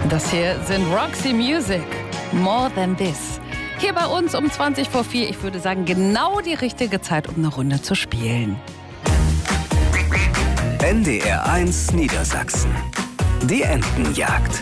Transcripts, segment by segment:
Das hier sind Roxy Music, More Than This. Hier bei uns um 20 vor 4, ich würde sagen, genau die richtige Zeit, um eine Runde zu spielen. NDR 1 Niedersachsen. Die Entenjagd.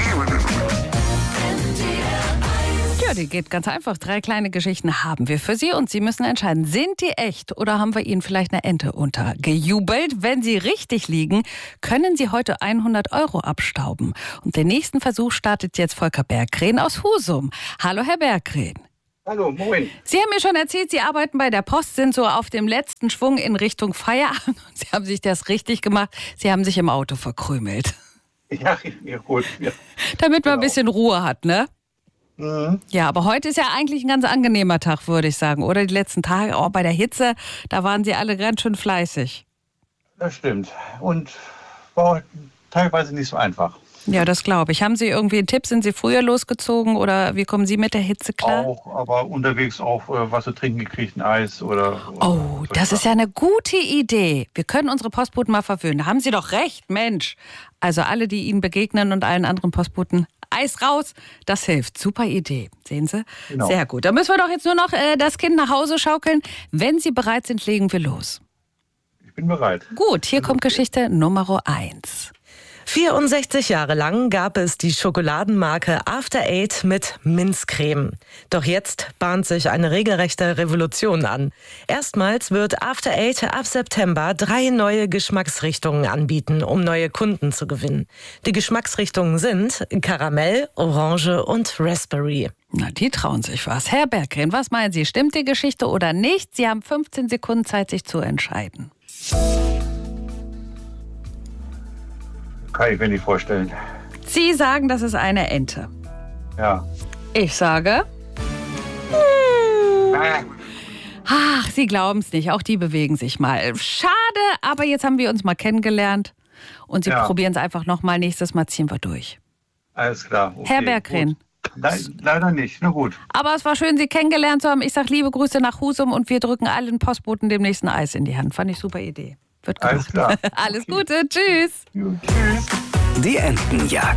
Ja, die geht ganz einfach. 3 kleine Geschichten haben wir für Sie und Sie müssen entscheiden, sind die echt oder haben wir Ihnen vielleicht eine Ente untergejubelt? Wenn Sie richtig liegen, können Sie heute 100 € abstauben. Und den nächsten Versuch startet jetzt Volker Berggren aus Husum. Hallo, Herr Berggren. Hallo, moin. Sie haben mir schon erzählt, Sie arbeiten bei der Post, sind so auf dem letzten Schwung in Richtung Feierabend. Sie haben sich das richtig gemacht. Sie haben sich im Auto verkrümelt. Ja, gut. Ja. Damit man ein bisschen Ruhe hat, ne? Mhm. Ja, aber heute ist ja eigentlich ein ganz angenehmer Tag, würde ich sagen. Oder die letzten Tage, auch bei der Hitze, da waren Sie alle ganz schön fleißig. Das stimmt. Und war teilweise nicht so einfach. Ja, das glaube ich. Haben Sie irgendwie einen Tipp? Sind Sie früher losgezogen oder wie kommen Sie mit der Hitze klar? Auch, aber unterwegs auch was zu trinken gekriegt, ein Eis oder... Oh, das ist ja eine gute Idee. Wir können unsere Postboten mal verwöhnen. Da haben Sie doch recht, Mensch. Also alle, die Ihnen begegnen und allen anderen Postboten, Eis raus, das hilft. Super Idee. Sehen Sie? Genau. Sehr gut. Da müssen wir doch jetzt nur noch das Kind nach Hause schaukeln. Wenn Sie bereit sind, legen wir los. Ich bin bereit. Gut, hier kommt Geschichte Nummer 1. 64 Jahre lang gab es die Schokoladenmarke After Eight mit Minzcreme. Doch jetzt bahnt sich eine regelrechte Revolution an. Erstmals wird After Eight ab September 3 neue Geschmacksrichtungen anbieten, um neue Kunden zu gewinnen. Die Geschmacksrichtungen sind Karamell, Orange und Raspberry. Na, die trauen sich was. Herr Berggren, was meinen Sie? Stimmt die Geschichte oder nicht? Sie haben 15 Sekunden Zeit, sich zu entscheiden. Kann ich mir nicht vorstellen. Sie sagen, das ist eine Ente. Ja. Ich sage... Ach, Sie glauben es nicht. Auch die bewegen sich mal. Schade, aber jetzt haben wir uns mal kennengelernt. Und Sie probieren es einfach nochmal. Nächstes Mal ziehen wir durch. Alles klar. Okay, Herr Berggren. Nein, leider nicht. Na gut. Aber es war schön, Sie kennengelernt zu haben. Ich sage liebe Grüße nach Husum und wir drücken allen Postboten demnächst ein Eis in die Hand. Fand ich super Idee. Wird gemacht. Alles klar. Alles Gute. Tschüss. Gut, tschüss. Die Entenjagd.